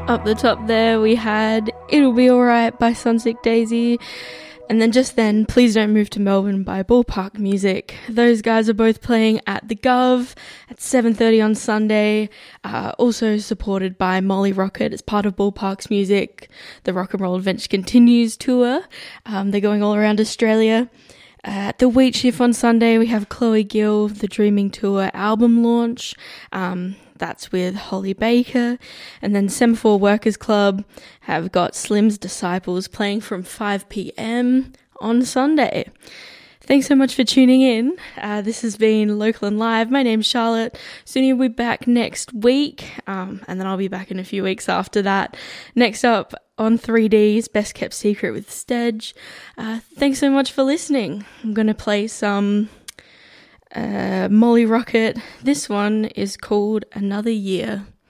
Up the top there we had It'll Be Alright by Sunsick Daisy, and then just then Please Don't Move to Melbourne by Ballpark Music. Those guys are both playing at the Gov at 7:30 on Sunday, also supported by Molly Rocket as part of Ballpark's Music. The Rock and Roll Adventure Continues tour. They're going all around Australia. At the Wheatsheaf on Sunday we have Chloe Gill, the Dreaming Tour album launch. That's with Holly Baker. And then Semaphore Workers Club have got Slim's Disciples playing from 5 p.m. on Sunday. Thanks so much for tuning in. This has been Local and Live. My name's Charlotte. Soon will be back next week, and then I'll be back in a few weeks after that. Next up on 3D's Best Kept Secret with Stedge. Thanks so much for listening. I'm going to play some Molly Rocket. This one is called Another Year.